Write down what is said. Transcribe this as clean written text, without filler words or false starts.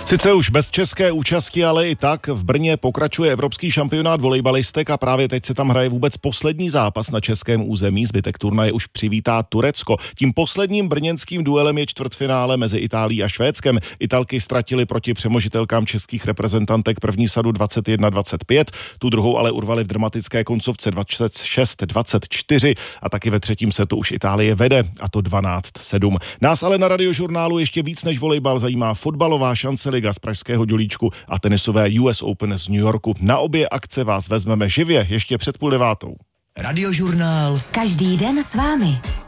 Sice už bez české účasti, ale i tak v Brně pokračuje evropský šampionát volejbalistek a právě teď se tam hraje vůbec poslední zápas na českém území. Zbytek turnaje už přivítá Turecko. Tím posledním brněnským duelem je čtvrtfinále mezi Itálií a Švédskem. Italky ztratily proti přemožitelkám českých reprezentantek první sadu 21-25, tu druhou ale urvali v dramatické koncovce 26-24 a taky ve třetím setu už Itálie vede, a to 12-7. Nás ale na Radiožurnálu ještě víc než volejbal zajímá fotbalová šance liga z pražského Dělíčku a tenisové US Open z New Yorku. Na obě akce vás vezmeme živě ještě před 8:30. Radiožurnál. Každý den s vámi.